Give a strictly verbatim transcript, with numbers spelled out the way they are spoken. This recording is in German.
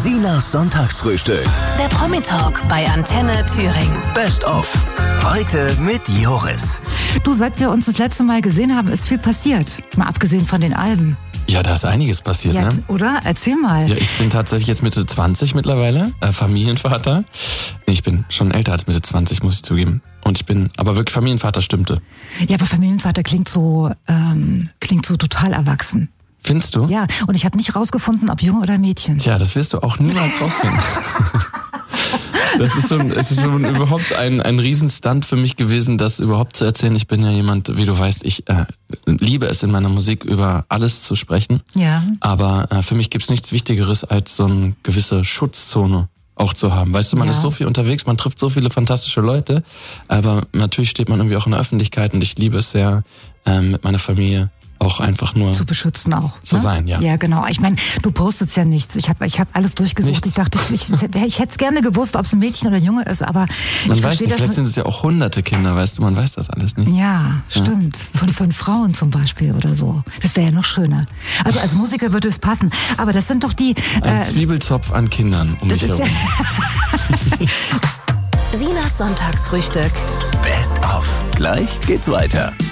Sinas Sonntagsfrühstück. Der Promi-Talk bei Antenne Thüringen. Best of. Heute mit Joris. Du, seit wir uns das letzte Mal gesehen haben, ist viel passiert. Mal abgesehen von den Alben. Ja, da ist einiges passiert, Ja, ne? oder? Erzähl mal. Ja, ich bin tatsächlich jetzt Mitte zwanzig mittlerweile, äh, Familienvater. Ich bin schon älter als Mitte zwanzig, muss ich zugeben. Und ich bin, aber wirklich Familienvater stimmte. Ja, aber Familienvater klingt so, ähm, klingt so total erwachsen. Findest du? Ja, und ich habe nicht rausgefunden, ob Junge oder Mädchen. Tja, das wirst du auch niemals rausfinden. Das ist so ein, es ist so ein, überhaupt ein, ein Riesenstunt für mich gewesen, das überhaupt zu erzählen. Ich bin ja jemand, wie du weißt, ich äh, liebe es in meiner Musik über alles zu sprechen. Ja. Aber äh, für mich gibt's nichts Wichtigeres, als so eine gewisse Schutzzone auch zu haben. Weißt du, man Ja. ist so viel unterwegs, man trifft so viele fantastische Leute, aber natürlich steht man irgendwie auch in der Öffentlichkeit und ich liebe es sehr, äh, mit meiner Familie auch einfach nur Zu beschützen auch. zu ne? sein, ja. Ja, genau. Ich meine, du postest ja nichts. Ich habe ich hab alles durchgesucht. Nichts. Ich dachte, ich, ich, ich hätte es gerne gewusst, ob es ein Mädchen oder ein Junge ist, aber Man ich weiß verstehe nicht, das. vielleicht sind es ja auch hunderte Kinder, weißt du, man weiß das alles nicht. Ja, stimmt. Von fünf Frauen zum Beispiel oder so. Das wäre ja noch schöner. Also als Musiker würde es passen. Aber das sind doch die... Ein Äh, Zwiebelzopf an Kindern um mich das ist herum. ja, Sinas Sonntagsfrühstück. Best of. Gleich geht's weiter.